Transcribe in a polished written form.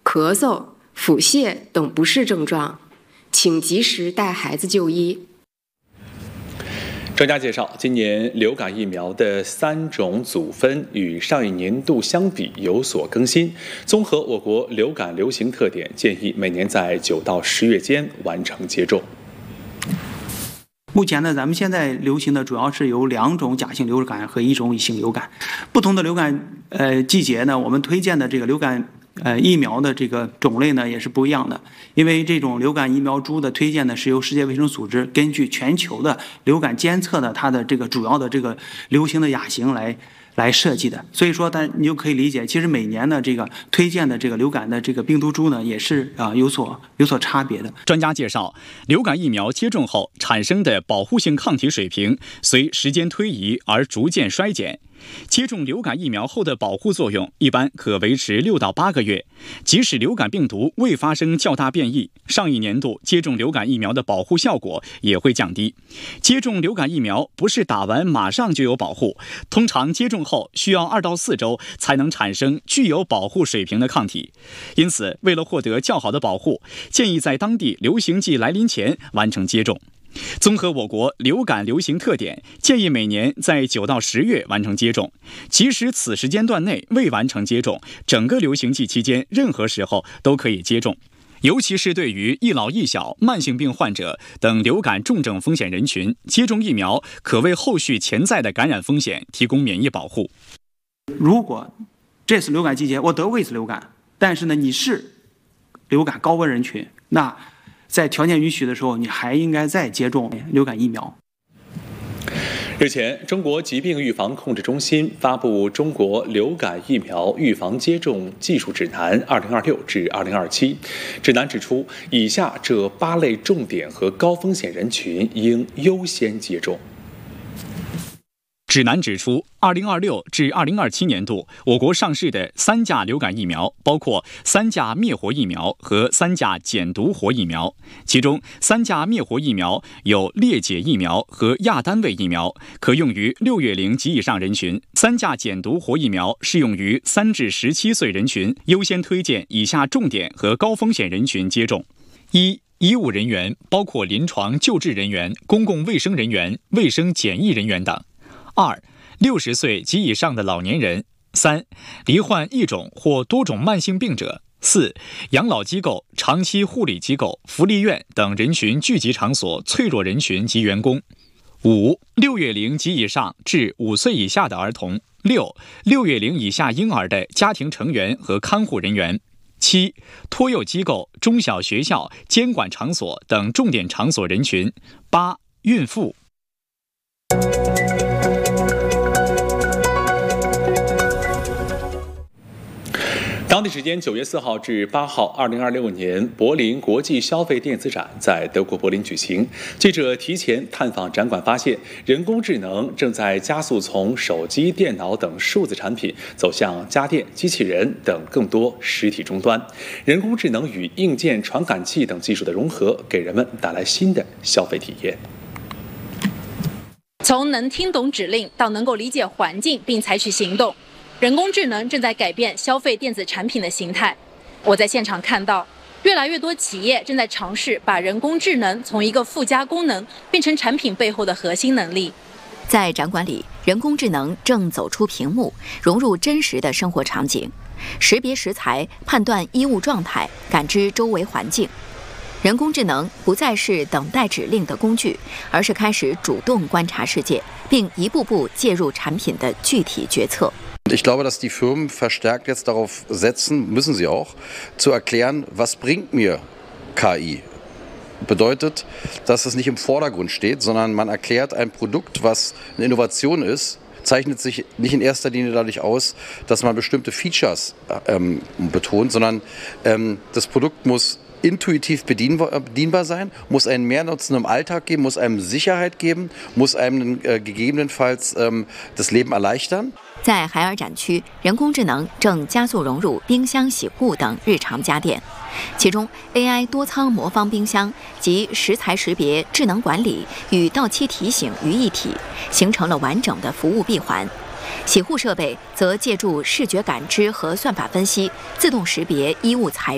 咳嗽、腹泻等不适症状，请及时带孩子就医。 专家介绍，今年流感疫苗的3种组分与上一年度相比有所更新。综合我国流感流行特点，建议每年在9到10月间完成接种。 目前呢，咱们现在流行的主要是有2种甲型流感和1种乙型流感。不同的流感季节呢，我们推荐的这个流感疫苗的这个种类呢也是不一样的，因为这种流感疫苗株的推荐呢是由世界卫生组织根据全球的流感监测的它的这个主要的这个流行的亚型来设计的，所以说你就可以理解，其实每年的这个推荐的这个流感的这个病毒株呢也是有所差别的。 专家介绍，流感疫苗接种后产生的保护性抗体水平随时间推移而逐渐衰减。接种流感疫苗后的保护作用一般可维持6到8个月，即使流感病毒未发生较大变异，上一年度接种流感疫苗的保护效果也会降低。接种流感疫苗不是打完马上就有保护，通常接种后需要2到4周才能产生具有保护水平的抗体。因此，为了获得较好的保护，建议在当地流行季来临前完成接种。综合我国流感流行特点，建议每年在9到10月完成接种。即使此时间段内未完成接种，整个流行季期间任何时候都可以接种。尤其是对于一老一小、慢性病患者等流感重症风险人群，接种疫苗可为后续潜在的感染风险提供免疫保护。 如果这次流感季节我得过一次流感，但是呢你是流感高危人群，那在条件允许的时候，你还应该再接种流感疫苗。 日前，中国疾病预防控制中心发布《中国流感疫苗预防接种技术指南 （2026 至2027》》。指南指出，以下这8类重点和高风险人群应优先接种。 指南指出，2026至2027年度，我国上市的3价流感疫苗包括3价灭活疫苗和3价减毒活疫苗。其中，3价灭活疫苗有裂解疫苗和亚单位疫苗，可用于6月龄及以上人群；3价减毒活疫苗适用于3至17岁人群。优先推荐以下重点和高风险人群接种：一、医务人员，包括临床救治人员、公共卫生人员、卫生检疫人员等。2、60岁及以上的老年人。3、罹患1种或多种慢性病者。4、养老机构、长期护理机构、福利院等人群聚集场所脆弱人群及员工。5、6月龄及以上至5岁以下的儿童。6月龄以下婴儿的家庭成员和看护人员。7、托幼机构、中小学校、监管场所等重点场所人群。8、孕妇。 当地时间9月4号至8号，2026年柏林国际消费电子展在德国柏林举行。记者提前探访展馆发现，人工智能正在加速从手机、电脑等数字产品走向家电、机器人等更多实体终端。人工智能与硬件传感器等技术的融合，给人们带来新的消费体验。 从能听懂指令到能够理解环境并采取行动，人工智能正在改变消费电子产品的形态。我在现场看到，越来越多企业正在尝试把人工智能从一个附加功能变成产品背后的核心能力。 在展馆里，人工智能正走出屏幕，融入真实的生活场景，识别食材、判断衣物状态、感知周围环境。人工智能不再是等待指令的工具，而是开始主动观察世界，并一步步介入产品的具体决策。 Ich glaube, dass die Firmen verstärkt jetzt darauf setzen, müssen sie auch, zu erklären, was bringt mir KI. Bedeutet, dass es nicht im Vordergrund steht, sondern man erklärt ein Produkt, was eine Innovation ist, zeichnet sich nicht in erster Linie dadurch aus, dass man bestimmte Features betont, sondern das Produkt muss intuitiv bedienbar sein, muss einen Mehrnutzen im Alltag geben, muss einem Sicherheit geben, muss einem gegebenenfalls das Leben erleichtern. 在海尔展区，人工智能正加速融入冰箱、洗护等日常家电，其中 AI 多仓魔方冰箱及食材识别、智能管理与到期提醒于一体，形成了完整的服务闭环。洗护设备则借助视觉感知和算法分析，自动识别衣物材